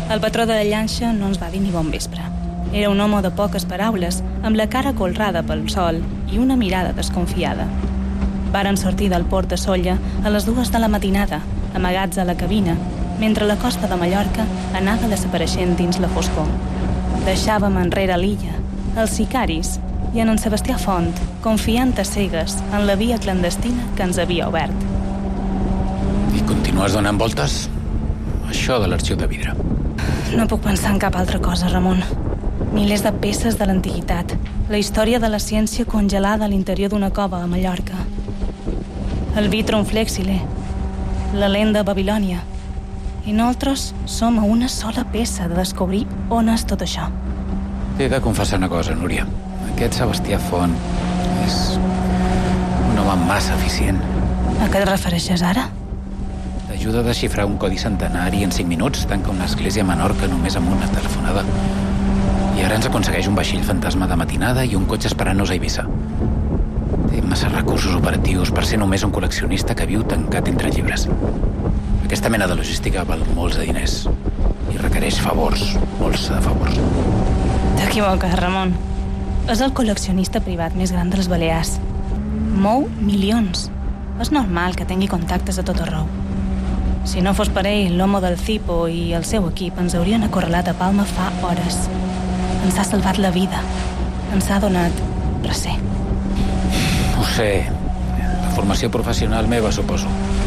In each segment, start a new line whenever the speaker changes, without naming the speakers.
El patró de la llanxa no ens va dir ni bon vespre. Era un home de poques paraules, amb la cara colrada pel sol i una mirada desconfiada. Varen sortir del port de Sóller a les 2 de la matinada, amagats a la cabina, mentre la costa de Mallorca anava desapareixent dins la foscor. Deixàvem enrere l'illa, els sicaris i en Sebastià Font, confiant a cegues en la via clandestina que ens havia obert.
I continues donant voltes? Això de l'arxiu de vidre.
No puc pensar en cap altra cosa, Ramon. Milers de peces de l'antiguitat, la història de la ciència congelada a l'interior d'una cova a Mallorca, el vitrum flexile, la lent de Babilònia. I nosaltres som a una sola peça de descobrir on és tot això.
T'he de confessar una cosa, Núria. Aquest Sebastià Font és un home massa eficient.
A què et refereixes ara?
T'ajuda a desxifrar un codi centenari en 5 minuts, tanca una església a Menorca només amb una telefonada. I ara ens aconsegueix un vaixell fantasma de matinada i un cotxe esperant-nos a Eivissa. Té massa recursos operatius per ser només un col·leccionista que viu tancat entre llibres. Aquesta mena de logística val molts de diners i requereix favors, molts de favors.
T'equivoques, Ramon. És el col·leccionista privat més gran dels Balears. Mou milions. És normal que tingui contactes a tot arreu. Si no fos per ell, l'home del Cipo i el seu equip ens haurien acorralat a Palma fa hores. Ens ha salvat la vida. Ens ha donat recer.
Ho sé. La formació professional meva, suposo.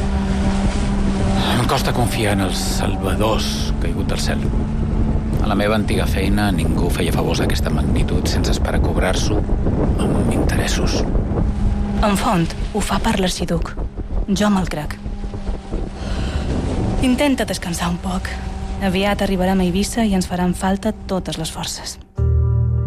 Em costa confiar en els salvadors caigut del cel. A la meva antiga feina ningú feia favors d'aquesta magnitud sense esperar cobrar-s'ho amb interessos.
En Font ho fa per l'arxiduc. Jo me'l crec. Intenta descansar un poc. Aviat arribarem a Eivissa i ens faran falta totes les forces.